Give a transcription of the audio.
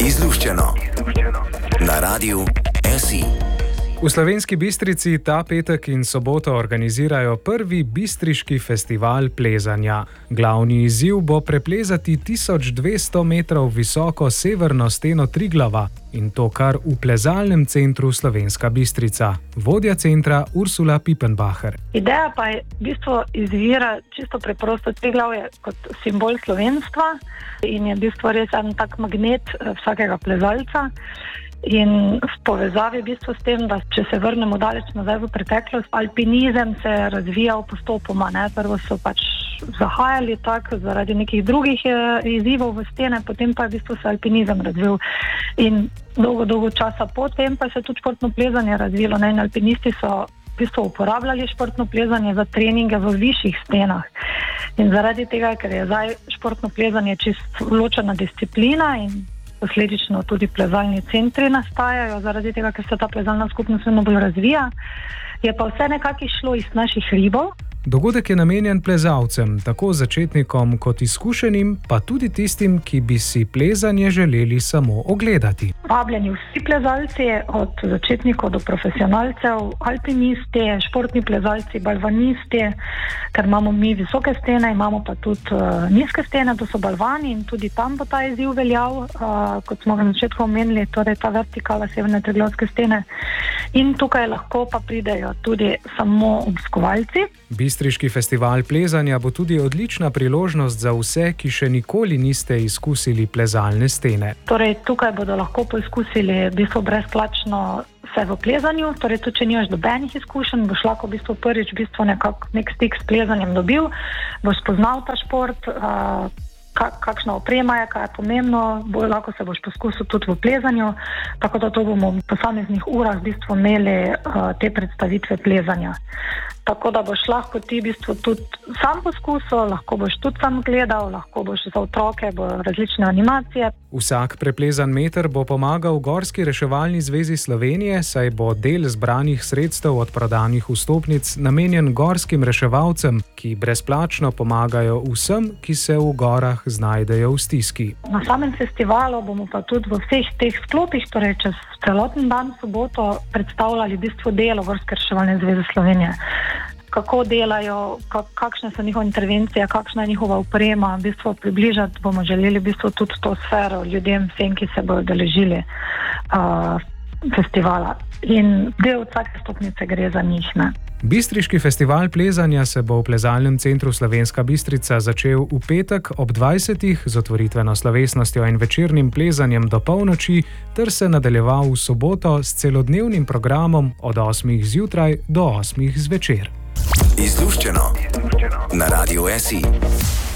Izluščeno na Radiu SI. V Slovenski Bistrici ta petek in soboto organizirajo prvi bistriški festival plezanja. Glavni izziv bo preplezati 1200 metrov visoko severno steno Triglava in to kar v plezalnem centru Slovenska Bistrica. Vodja centra Ursula Pipenbacher. Ideja pa je v bistvu izvira čisto preprosto. Triglav je kot simbol slovenstva in je v bistvu res en tak magnet vsakega plezalca. In v povezavi v bistvu s tem, da če se vrnemo daleč nazaj v preteklost, alpinizem se je razvijal postopoma. Prvo so zahajali tako zaradi nekih drugih izzivov v stene, potem pa je v bistvu se alpinizem razvil. In dolgo časa potem pa se je tudi športno plezanje razvilo. In alpinisti so v bistvu uporabljali športno plezanje za treninge v višjih stenah. In zaradi tega, ker je zdaj športno plezanje čisto ločena disciplina in posledično tudi plezalni centri nastajajo, zaradi tega, ker se ta plezalna skupnost vedno bolj razvija, je pa vse nekako šlo iz naših hribov. Dogodek je namenjen plezalcem, tako začetnikom kot izkušenim, pa tudi tistim, ki bi si plezanje želeli samo ogledati. Vabljeni vsi plezalci, od začetnikov do profesionalcev, alpinisti, športni plezalci, balvanisti, ker imamo mi visoke stene, imamo pa tudi nizke stene, to so balvani in tudi tam bo ta izziv veljal, kot smo ga na začetku omenili, torej ta vertikala severne triglavske stene. In tukaj lahko pa pridejo tudi samo obiskovalci. Bistriški festival plezanja bo tudi odlična priložnost za vse, ki še nikoli niste izkusili plezalne stene. Torej, tukaj bodo lahko poizkusili v bistvu brezplačno vse v plezanju, torej tudi če nimaš nobenih izkušenj, boš lahko v bistvu prvič nek stik s plezanjem dobil, boš spoznal ta šport, kakšna oprema je, kaj je pomembno, lahko se boš poskusil tudi v plezanju, tako da to bomo v posameznih urah v bistvu imeli te predstavitve plezanja. Tako da boš lahko ti v bistvu tudi sam poskusil, lahko boš tudi sam gledal, lahko boš za otroke, bo različne animacije. Vsak preplezan meter bo pomagal Gorski reševalni zvezi Slovenije, saj bo del zbranih sredstev od prodanih vstopnic namenjen gorskim reševalcem, ki brezplačno pomagajo vsem, ki se v gorah znajdejo v stiski. Na samem festivalu bomo pa tudi v vseh teh sklopih, torej čez celoten dan soboto, predstavljali v bistvu delo Gorske reševalne zveze Slovenije. Kako delajo, kakšne so njihove intervencije, kakšna je njihova oprema. V bistvu približati bomo želeli v bistvu tudi to sfero ljudem, vsem, ki se bodo udeležili festivala. In del vsake stopnice gre za njih. Bistriški festival plezanja se bo v plezalnem centru Slovenska Bistrica začel v petek ob 20. z otvoritveno slovesnostjo in večernim plezanjem do polnoči ter se nadaljeval v soboto s celodnevnim programom od 8. zjutraj do 8. zvečer. Izluščeno na Radiu SI.